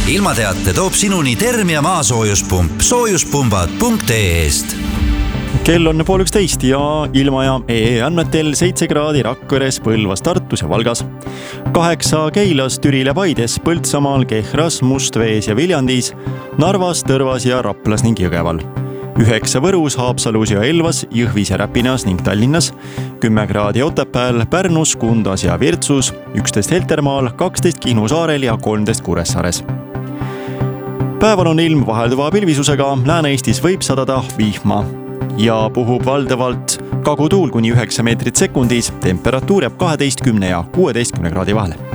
ilmateate toob sinuni Termia maasoojuspump soojuspumbad.ee-st. Kell on 10:30 ja ilmaja andmetel 7 kraadi Rakveres, Põlvas, Tartus ja Valgas, 8 Keilas, Türil ja Paides, Põltsamaal, Kehras, Mustvees ja Viljandis, Narvas, Tõrvas ja Raplas ning Jõgeval, 9 Võrus, Haapsalus ja Elvas, Jõhvis ja Räpinas ning Tallinnas, 10 kraadi Otepääl, Pärnus, Kundas ja Virtsus, 11 Heltermaal, 12 Kihnu saarel ja 13 Kuressaares. Päeval on ilm vahelduva pilvisusega, Lääne-Eestis võib sadada vihma ja puhub valdavalt kagutuul kuni 9 meetrit sekundis, temperatuur jääb 12 ja 16 kraadi vahele.